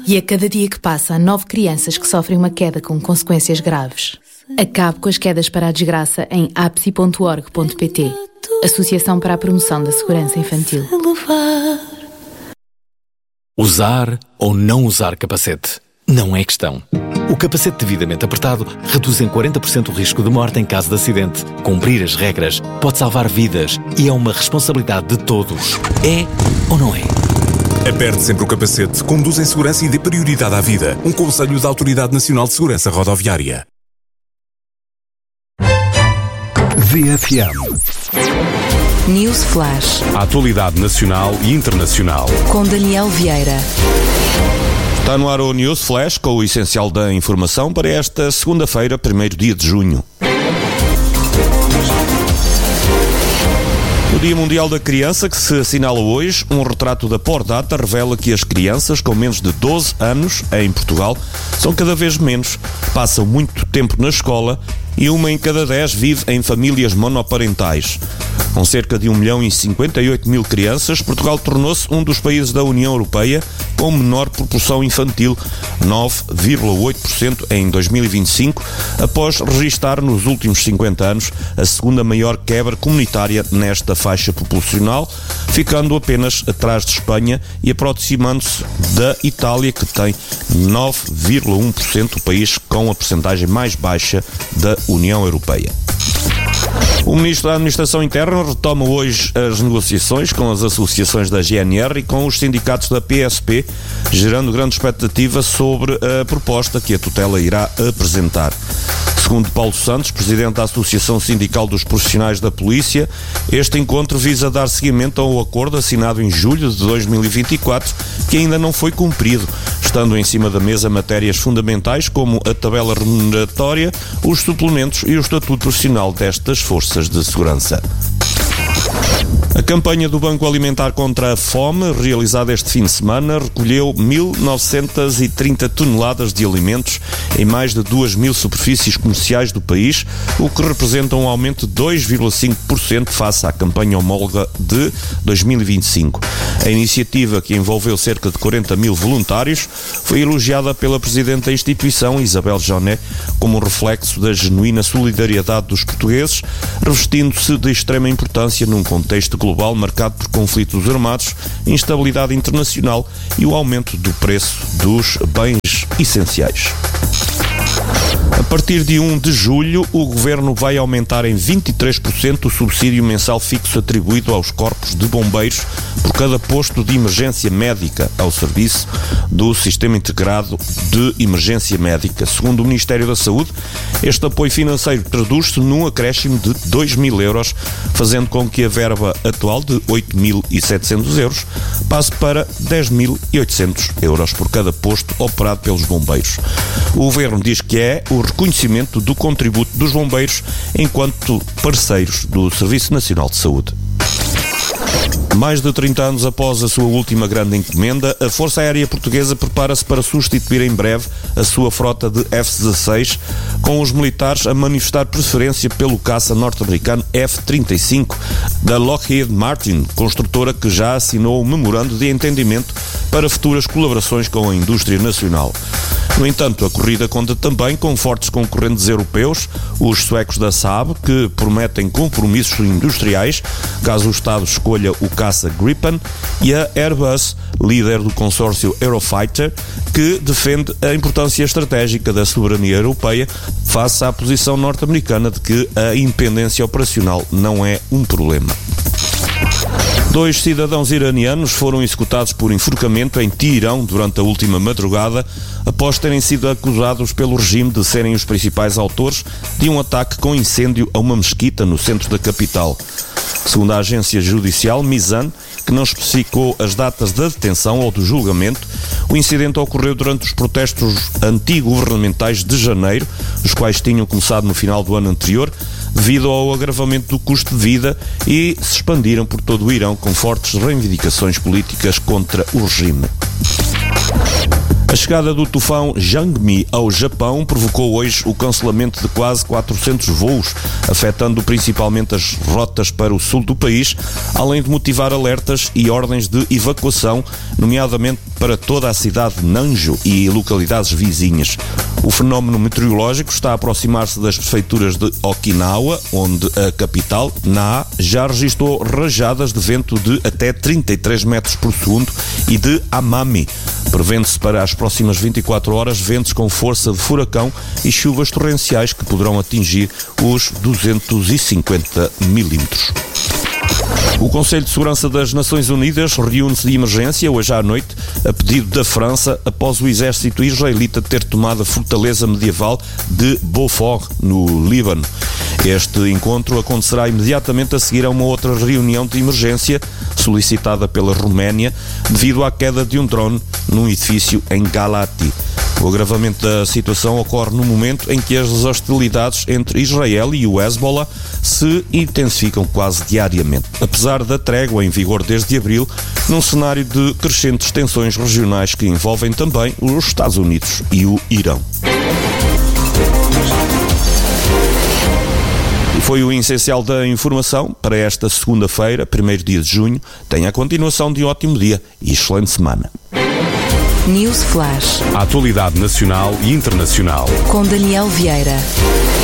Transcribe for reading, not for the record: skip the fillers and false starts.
E a cada dia que passa, há 9 crianças que sofrem uma queda com consequências graves. Acabe com as quedas para a desgraça em apsi.org.pt, Associação para a Promoção da Segurança Infantil. Usar ou não usar capacete? Não é questão. O capacete devidamente apertado reduz em 40% o risco de morte em caso de acidente. Cumprir as regras pode salvar vidas e é uma responsabilidade de todos. É ou não é? Aperte sempre o capacete, conduza em segurança e dê prioridade à vida. Um conselho da Autoridade Nacional de Segurança Rodoviária. VFM News Flash. A atualidade nacional e internacional. Com Daniel Vieira. Está no ar o News Flash com o essencial da informação para esta segunda-feira, 1º dia de junho. No Dia Mundial da Criança, que se assinala hoje, um retrato da Pordata revela que as crianças com menos de 12 anos em Portugal são cada vez menos, passam muito tempo na escola e 1 em cada 10 vive em famílias monoparentais. Com cerca de 1.058.000 crianças, Portugal tornou-se um dos países da União Europeia com menor proporção infantil, 9,8% em 2025, após registar nos últimos 50 anos a segunda maior quebra comunitária nesta faixa populacional, ficando apenas atrás de Espanha e aproximando-se da Itália, que tem 9,1%, o país com a percentagem mais baixa da União Europeia. O Ministro da Administração Interna retoma hoje as negociações com as associações da GNR e com os sindicatos da PSP, gerando grande expectativa sobre a proposta que a tutela irá apresentar. Segundo Paulo Santos, presidente da Associação Sindical dos Profissionais da Polícia, este encontro visa dar seguimento ao acordo assinado em julho de 2024, que ainda não foi cumprido, estando em cima da mesa matérias fundamentais como a tabela remuneratória, os suplementos e o estatuto profissional destas forças de segurança. A campanha do Banco Alimentar contra a Fome, realizada este fim de semana, recolheu 1.930 toneladas de alimentos em mais de 2.000 superfícies comerciais do país, o que representa um aumento de 2,5% face à campanha homóloga de 2025. A iniciativa, que envolveu cerca de 40.000 voluntários, foi elogiada pela Presidente da instituição, Isabel Joné, como um reflexo da genuína solidariedade dos portugueses, revestindo-se de extrema importância num contexto global marcado por conflitos armados, instabilidade internacional e o aumento do preço dos bens essenciais. A partir de 1 de julho, o Governo vai aumentar em 23% o subsídio mensal fixo atribuído aos corpos de bombeiros por cada posto de emergência médica ao serviço do Sistema Integrado de Emergência Médica. Segundo o Ministério da Saúde, este apoio financeiro traduz-se num acréscimo de 2.000 euros, fazendo com que a verba atual de 8.700 euros passe para 10.800 euros por cada posto operado pelos bombeiros. O Governo diz que é o reconhecimento do contributo dos bombeiros enquanto parceiros do Serviço Nacional de Saúde. Mais de 30 anos após a sua última grande encomenda, a Força Aérea Portuguesa prepara-se para substituir em breve a sua frota de F-16, com os militares a manifestar preferência pelo caça norte-americano F-35 da Lockheed Martin, construtora que já assinou um memorando de entendimento para futuras colaborações com a indústria nacional. No entanto, a corrida conta também com fortes concorrentes europeus, os suecos da Saab, que prometem compromissos industriais, caso o Estado escolha o caça Gripen, e a Airbus, líder do consórcio Eurofighter, que defende a importância estratégica da soberania europeia face à posição norte-americana de que a independência operacional não é um problema. 2 cidadãos iranianos foram executados por enforcamento em Teherão durante a última madrugada, após terem sido acusados pelo regime de serem os principais autores de um ataque com incêndio a uma mesquita no centro da capital. Segundo a agência judicial Mizan, que não especificou as datas da detenção ou do julgamento, o incidente ocorreu durante os protestos anti-governamentais de janeiro, os quais tinham começado no final do ano anterior, devido ao agravamento do custo de vida, e se expandiram por todo o Irão com fortes reivindicações políticas contra o regime. A chegada do tufão Jangmi ao Japão provocou hoje o cancelamento de quase 400 voos, afetando principalmente as rotas para o sul do país, além de motivar alertas e ordens de evacuação, nomeadamente para toda a cidade de Nanjo e localidades vizinhas. O fenómeno meteorológico está a aproximar-se das prefeituras de Okinawa, onde a capital, Na, já registrou rajadas de vento de até 33 metros por segundo, e de Amami. Prevê-se para as próximas 24 horas ventos com força de furacão e chuvas torrenciais que poderão atingir os 250 milímetros. O Conselho de Segurança das Nações Unidas reúne-se de emergência hoje à noite a pedido da França após o exército israelita ter tomado a fortaleza medieval de Beaufort, no Líbano. Este encontro acontecerá imediatamente a seguir a uma outra reunião de emergência solicitada pela Roménia devido à queda de um drone num edifício em Galati. O agravamento da situação ocorre no momento em que as hostilidades entre Israel e o Hezbollah se intensificam quase diariamente, apesar da trégua em vigor desde abril, num cenário de crescentes tensões regionais que envolvem também os Estados Unidos e o Irão. E foi o essencial da informação para esta segunda-feira, 1º dia de junho. Tenha a continuação de um ótimo dia e excelente semana. News Flash. A atualidade nacional e internacional. Com Daniel Vieira.